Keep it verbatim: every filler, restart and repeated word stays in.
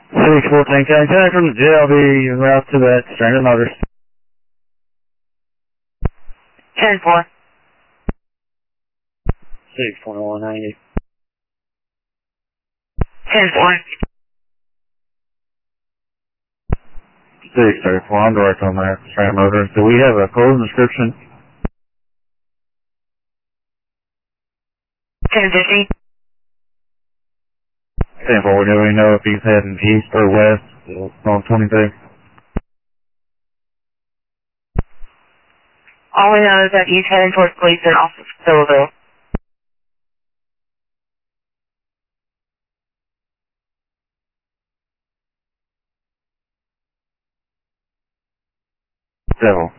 six fourteen, contact from the J L B en route to that stranded motors. ten four. six twenty-one ninety. ten four. six thirty-four, I'm direct on that stranded motors. Do we have a closing description? ten fifty. ten four, do we know if he's heading east or west on twenty-two? All we know is that he's heading towards Gleason off of Silverville. Several.